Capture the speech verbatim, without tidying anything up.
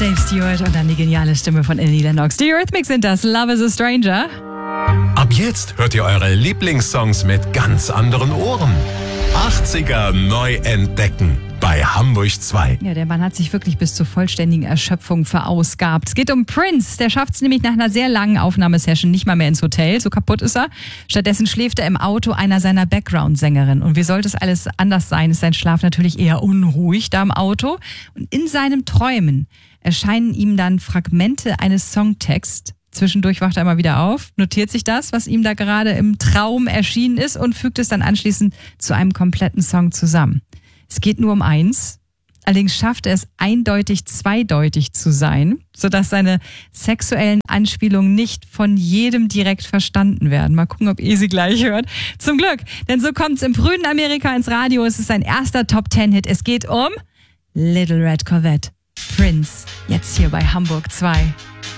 Dave Stewart und dann die geniale Stimme von Annie Lennox. Die Eurythmics sind das. Love is a Stranger. Ab jetzt hört ihr eure Lieblingssongs mit ganz anderen Ohren. achtziger neu entdecken bei Hamburg zwei. Ja, der Mann hat sich wirklich bis zur vollständigen Erschöpfung verausgabt. Es geht um Prince. Der schafft es nämlich nach einer sehr langen Aufnahmesession nicht mal mehr ins Hotel. So kaputt ist er. Stattdessen schläft er im Auto einer seiner Background-Sängerinnen. Und wie sollte es alles anders sein, ist sein Schlaf natürlich eher unruhig da im Auto. Und in seinen Träumen erscheinen ihm dann Fragmente eines Songtexts. Zwischendurch wacht er immer wieder auf, notiert sich das, was ihm da gerade im Traum erschienen ist und fügt es dann anschließend zu einem kompletten Song zusammen. Es geht nur um eins, allerdings schafft er es eindeutig zweideutig zu sein, sodass seine sexuellen Anspielungen nicht von jedem direkt verstanden werden. Mal gucken, ob ihr sie gleich hört. Zum Glück, denn so kommt es im frühen Amerika ins Radio. Es ist sein erster Top-Ten-Hit. Es geht um Little Red Corvette. Prince, jetzt hier bei Hamburg zwei.